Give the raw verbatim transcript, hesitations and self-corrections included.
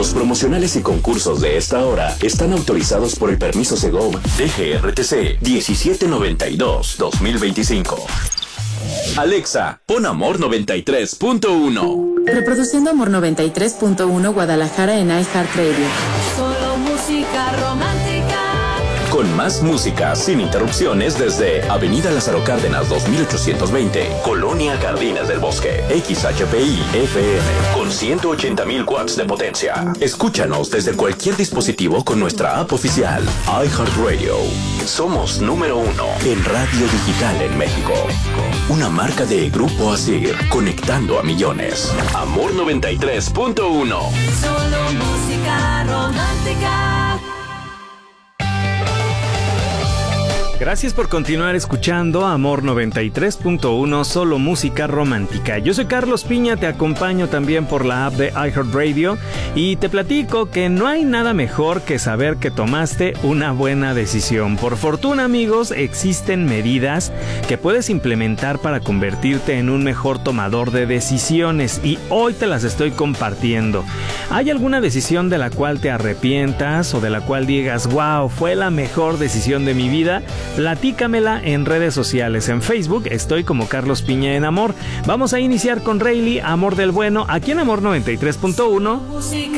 Los promocionales y concursos de esta hora están autorizados por el permiso Segov D G R T C diecisiete noventa y dos dos mil veinticinco. Alexa, pon Amor noventa y tres punto uno. Reproduciendo Amor noventa y tres punto uno Guadalajara en iHeartRadio. Solo música romántica. Con más música sin interrupciones desde Avenida Lázaro Cárdenas dos mil ochocientos veinte, Colonia Jardines del Bosque, X H P I F M, con ciento ochenta mil watts de potencia. Escúchanos desde cualquier dispositivo con nuestra app oficial, iHeartRadio. Somos número uno en radio digital en México. Una marca de Grupo Asir, conectando a millones. Amor noventa y tres punto uno. Solo música romántica. Gracias por continuar escuchando Amor noventa y tres punto uno, solo música romántica. Yo soy Carlos Piña, te acompaño también por la app de iHeartRadio y te platico que no hay nada mejor que saber que tomaste una buena decisión. Por fortuna, amigos, existen medidas que puedes implementar para convertirte en un mejor tomador de decisiones y hoy te las estoy compartiendo. ¿Hay alguna decisión de la cual te arrepientas o de la cual digas, wow, fue la mejor decisión de mi vida? Platícamela en redes sociales. En Facebook estoy como Carlos Piña en Amor. Vamos a iniciar con Rayleigh, Amor del Bueno, aquí en Amor noventa y tres punto uno.